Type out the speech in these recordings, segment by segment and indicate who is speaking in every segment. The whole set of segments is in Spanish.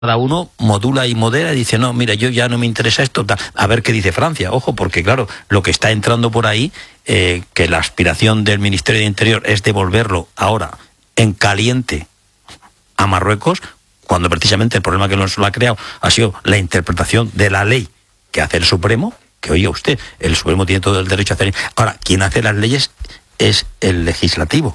Speaker 1: cada uno modula y modera y dice, no, mira, yo ya no me interesa esto, tal. A ver qué dice Francia, ojo, porque claro, lo que está entrando por ahí, que la aspiración del Ministerio de Interior es devolverlo ahora en caliente a Marruecos, cuando precisamente el problema que nos lo ha creado ha sido la interpretación de la ley que hace el Supremo, que oiga usted, el Supremo tiene todo el derecho a hacer. Ahora, quien hace las leyes es el legislativo.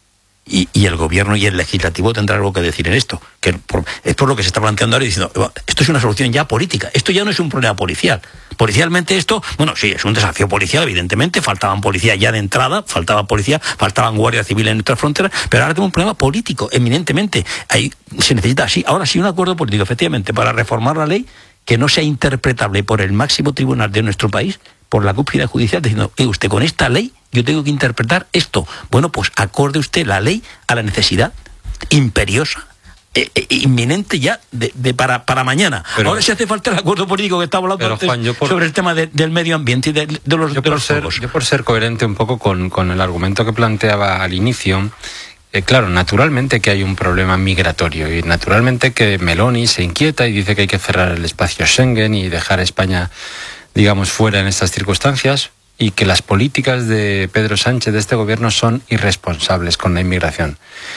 Speaker 1: Y el gobierno y el legislativo tendrán algo que decir en esto. Esto es lo que se está planteando ahora y diciendo, esto es una solución ya política. Esto ya no es un problema policial. Policialmente esto, bueno, sí, es un desafío policial, evidentemente. Faltaban policías ya de entrada, faltaban guardias civiles en nuestras fronteras, pero ahora tenemos un problema político, eminentemente. Ahí se necesita, sí, ahora sí, un acuerdo político, efectivamente, para reformar la ley que no sea interpretable por el máximo tribunal de nuestro país, por la cúpula judicial, diciendo, usted con esta ley yo tengo que interpretar esto. Bueno, pues acorde usted la ley a la necesidad imperiosa, inminente ya para mañana. Pero, ahora sí hace falta el acuerdo político que estaba hablando antes, Juan, sobre el tema del medio ambiente y de los fuegos.
Speaker 2: Yo por ser coherente un poco con el argumento que planteaba al inicio, claro, naturalmente que hay un problema migratorio y naturalmente que Meloni se inquieta y dice que hay que cerrar el espacio Schengen y dejar a España, digamos, fuera en estas circunstancias, y que las políticas de Pedro Sánchez, de este gobierno, son irresponsables con la inmigración.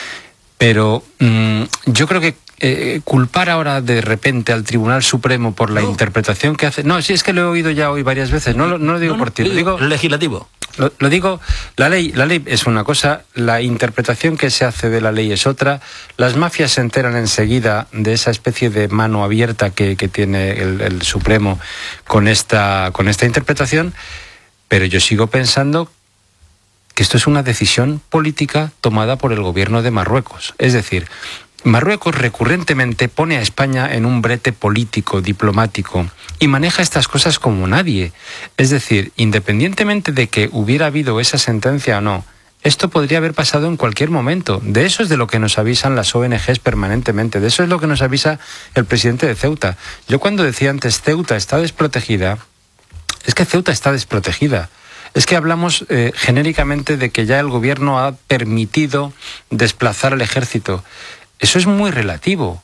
Speaker 2: Pero yo creo que culpar ahora de repente al Tribunal Supremo por la interpretación que hace... No, sí, es que lo he oído ya hoy varias veces, no lo digo por ti, lo digo...
Speaker 1: Legislativo.
Speaker 2: Lo digo, la ley es una cosa, la interpretación que se hace de la ley es otra, las mafias se enteran enseguida de esa especie de mano abierta que tiene el Supremo con esta interpretación, pero yo sigo pensando que esto es una decisión política tomada por el gobierno de Marruecos. Es decir, Marruecos recurrentemente pone a España en un brete político, diplomático, y maneja estas cosas como nadie. Es decir, independientemente de que hubiera habido esa sentencia o no, esto podría haber pasado en cualquier momento. De eso es de lo que nos avisan las ONGs permanentemente, de eso es lo que nos avisa el presidente de Ceuta. Yo cuando decía antes Ceuta está desprotegida, es que Ceuta está desprotegida. Es que hablamos genéricamente de que ya el gobierno ha permitido desplazar al ejército. Eso es muy relativo.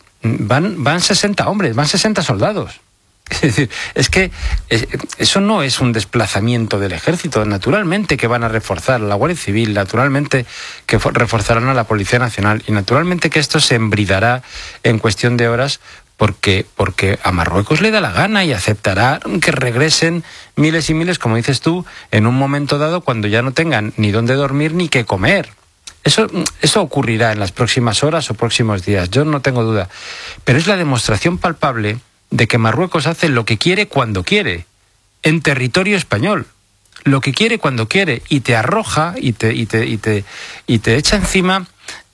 Speaker 2: Van 60 hombres, van 60 soldados. Es decir, es que eso no es un desplazamiento del ejército. Naturalmente que van a reforzar a la Guardia Civil, naturalmente que reforzarán a la Policía Nacional y naturalmente que esto se embridará en cuestión de horas porque a Marruecos le da la gana y aceptará que regresen miles y miles, como dices tú, en un momento dado cuando ya no tengan ni dónde dormir ni qué comer. Eso ocurrirá en las próximas horas o próximos días, yo no tengo duda. Pero es la demostración palpable de que Marruecos hace lo que quiere cuando quiere, en territorio español. Lo que quiere cuando quiere, y te arroja y te echa encima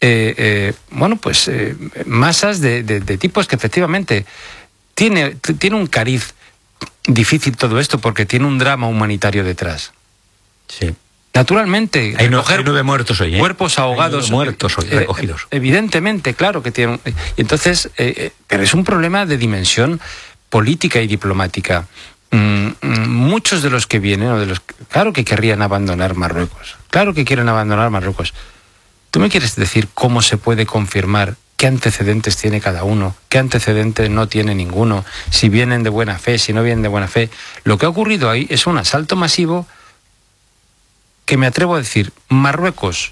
Speaker 2: masas de tipos que efectivamente tiene un cariz difícil todo esto porque tiene un drama humanitario detrás.
Speaker 1: Sí.
Speaker 2: Naturalmente,
Speaker 1: hay 9 muertos hoy,
Speaker 2: cuerpos ahogados,
Speaker 1: muertos hoy recogidos.
Speaker 2: Evidentemente, claro que tiene. Entonces, pero es un problema de dimensión política y diplomática. Muchos de los que vienen, claro que querrían abandonar Marruecos. Claro que quieren abandonar Marruecos. ¿Tú me quieres decir cómo se puede confirmar qué antecedentes tiene cada uno, qué antecedentes no tiene ninguno, si vienen de buena fe, si no vienen de buena fe? Lo que ha ocurrido ahí es un asalto masivo que me atrevo a decir, Marruecos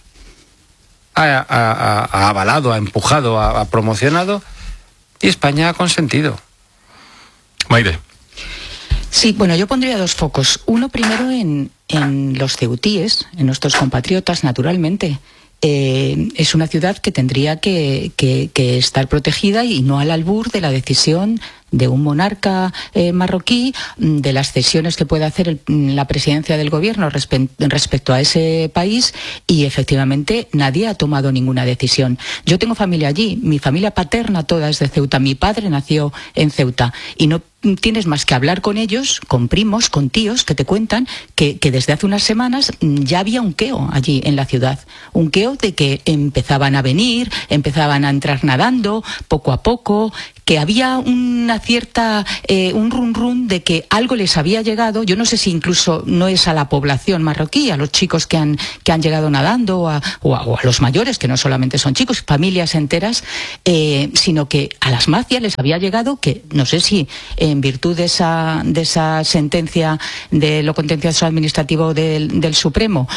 Speaker 2: ha avalado, ha empujado, ha promocionado y España ha consentido.
Speaker 3: Maire.
Speaker 4: Sí, bueno, yo pondría 2 focos. Uno primero en los ceutíes, en nuestros compatriotas, naturalmente. Es una ciudad que tendría que estar protegida y no al albur de la decisión de un monarca marroquí, de las cesiones que puede hacer la presidencia del gobierno respecto a ese país, y efectivamente nadie ha tomado ninguna decisión. Yo tengo familia allí, mi familia paterna toda es de Ceuta, mi padre nació en Ceuta y no tienes más que hablar con ellos, con primos, con tíos que te cuentan que desde hace unas semanas ya había un queo allí en la ciudad, un queo de que empezaban a venir, empezaban a entrar nadando poco a poco, que había una cierta, un run de que algo les había llegado. Yo no sé si incluso no es a la población marroquí, a los chicos que han llegado nadando, o a los mayores, que no solamente son chicos, familias enteras, sino que a las mafias les había llegado, que no sé si en virtud de esa sentencia de lo contencioso administrativo del Supremo,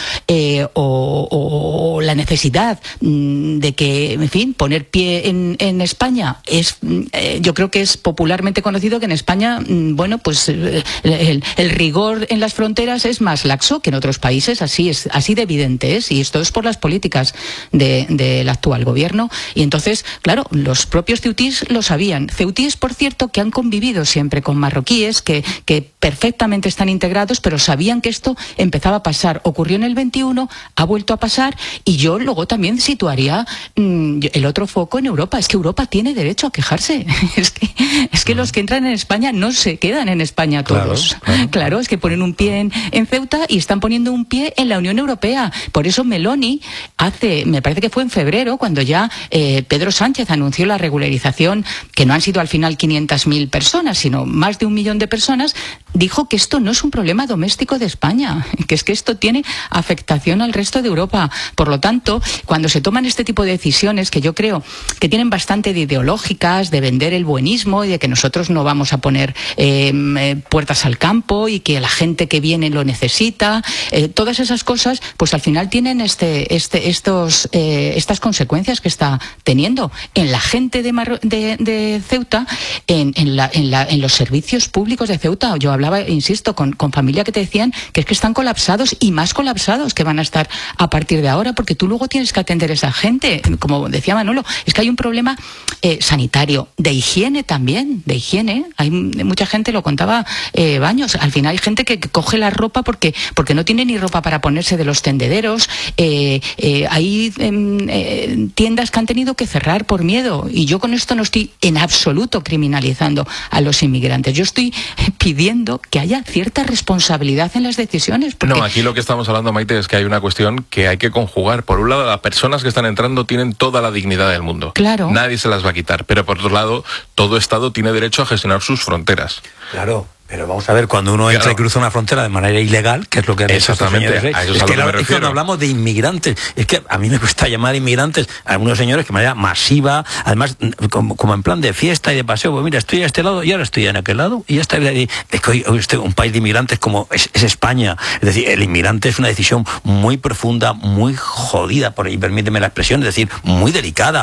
Speaker 4: o la necesidad de que, en fin, poner pie en España es, yo creo que es popularmente conocido que en España, bueno, pues el rigor en las fronteras es más laxo que en otros países, así de evidente es, y esto es por las políticas del actual gobierno. Y entonces, claro, los propios ceutíes lo sabían. Ceutíes, por cierto, que han convivido siempre con marroquíes, que perfectamente están integrados, pero sabían que esto empezaba a pasar. Ocurrió en el 21, ha vuelto a pasar, y yo luego también situaría el otro foco en Europa. Es que Europa tiene derecho a quejarse. Es que los que entran en España no se quedan en España todos. Claro, es que ponen un pie en Ceuta y están poniendo un pie en la Unión Europea. Por eso Meloni me parece que fue en febrero, cuando ya Pedro Sánchez anunció la regularización, que no han sido al final 500.000 personas, sino más de 1 millón de personas, dijo que esto no es un problema doméstico de España, que es que esto tiene afectación al resto de Europa. Por lo tanto, cuando se toman este tipo de decisiones, que yo creo que tienen bastante de ideológicas, de vender el buenismo y de que nosotros no vamos a poner puertas al campo y que la gente que viene lo necesita, todas esas cosas, pues al final tienen estas consecuencias que está teniendo en la gente de Ceuta, en los servicios públicos de Ceuta. Yo hablaba, insisto, con familia que te decían que es que están colapsados, y más colapsados que van a estar a partir de ahora, porque tú luego tienes que atender a esa gente. Como decía Manolo, es que hay un problema sanitario, de higiene también, de higiene. Hay mucha gente, lo contaba Baños, al final hay gente que coge la ropa porque no tiene ni ropa para ponerse de los tendederos. Hay tiendas que han tenido que cerrar por miedo, y yo con esto no estoy en absoluto criminalizando a los inmigrantes. Yo estoy pidiendo que haya cierta responsabilidad en las decisiones.
Speaker 3: No, aquí lo que estamos hablando, Maite, es que hay una cuestión que hay que conjugar. Por un lado, las personas que están entrando tienen toda la dignidad del mundo.
Speaker 4: Claro.
Speaker 3: Nadie se las va a quitar. Pero por otro lado, todo Estado tiene derecho a gestionar sus fronteras.
Speaker 1: Claro. Pero vamos a ver, cuando uno entra y cruza una frontera de manera ilegal, que es lo que han hecho estos señores,
Speaker 3: a eso
Speaker 1: es que
Speaker 3: me refiero.
Speaker 1: cuando hablamos de inmigrantes, es que a mí me cuesta llamar inmigrantes a algunos señores que de manera masiva, además como en plan de fiesta y de paseo, pues mira, estoy a este lado y ahora estoy en aquel lado, y ya está. Es que hoy un país de inmigrantes como es España. Es decir, el inmigrante es una decisión muy profunda, muy jodida, y permíteme la expresión, es decir, muy delicada,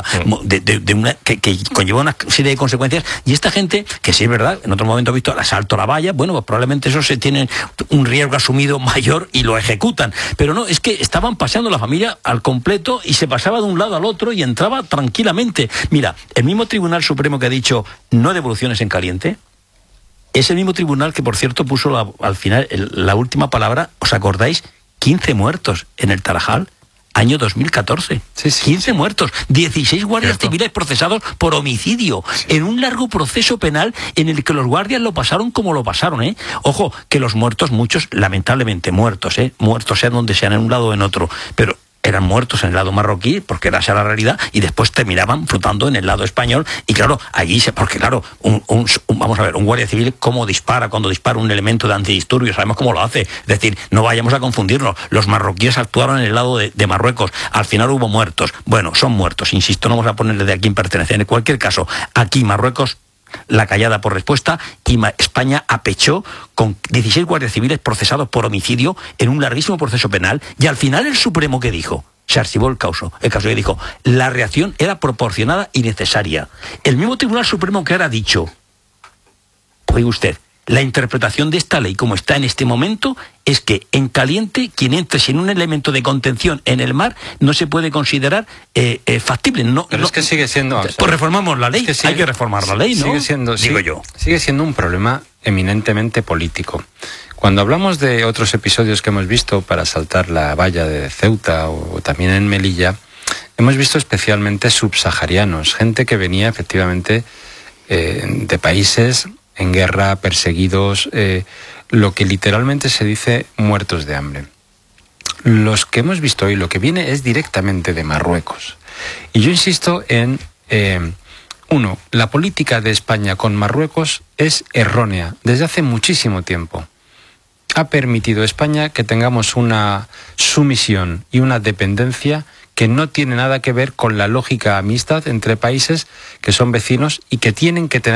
Speaker 1: que conlleva una serie de consecuencias. Y esta gente, que sí es verdad, en otro momento he visto el asalto a la valla, bueno, pues probablemente eso se tiene un riesgo asumido mayor y lo ejecutan. Pero no, es que estaban paseando la familia al completo y se pasaba de un lado al otro y entraba tranquilamente. Mira, el mismo Tribunal Supremo que ha dicho no devoluciones en caliente, es el mismo tribunal que, por cierto, puso al final la última palabra. ¿Os acordáis? 15 muertos en el Tarajal. Año 2014. Sí. 15 muertos, 16 guardias civiles procesados por homicidio, en un largo proceso penal en el que los guardias lo pasaron como lo pasaron, ¿eh? Ojo, que los muertos, muchos lamentablemente muertos, muertos sean donde sean, en un lado o en otro, pero eran muertos en el lado marroquí, porque era esa la realidad, y después terminaban flotando en el lado español. Y claro, allí porque claro, vamos a ver, un guardia civil cómo dispara, cuando dispara un elemento de antidisturbios, sabemos cómo lo hace. Es decir, no vayamos a confundirnos. Los marroquíes actuaron en el lado de Marruecos. Al final hubo muertos. Bueno, son muertos, insisto, no vamos a ponerle de a quién pertenecen. En cualquier caso, aquí Marruecos, la callada por respuesta, y España apechó con 16 guardias civiles procesados por homicidio en un larguísimo proceso penal. Y al final el Supremo, ¿qué dijo? Se archivó el caso que dijo, la reacción era proporcionada y necesaria. El mismo Tribunal Supremo que ahora ha dicho, oiga usted, la interpretación de esta ley como está en este momento es que en caliente quien entre sin un elemento de contención en el mar no se puede considerar factible.
Speaker 2: Pero es que sigue siendo...
Speaker 1: Pues reformamos la ley, hay que reformar la ley, ¿no?
Speaker 2: Sigue siendo,
Speaker 1: digo yo.
Speaker 2: Sigue siendo un problema eminentemente político. Cuando hablamos de otros episodios que hemos visto para saltar la valla de Ceuta o también en Melilla, hemos visto especialmente subsaharianos, gente que venía efectivamente de países en guerra, perseguidos, lo que literalmente se dice muertos de hambre. Los que hemos visto hoy, lo que viene es directamente de Marruecos. Y yo insisto en Uno, la política de España con Marruecos es errónea desde hace muchísimo tiempo. Ha permitido España que tengamos una sumisión y una dependencia que no tiene nada que ver con la lógica amistad entre países que son vecinos y que tienen que tener